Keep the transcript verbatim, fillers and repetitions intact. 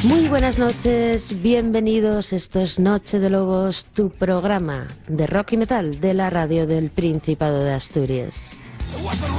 Muy buenas noches, bienvenidos. Esto es Noche de Lobos, tu programa de rock y metal de la radio del Principado de Asturias.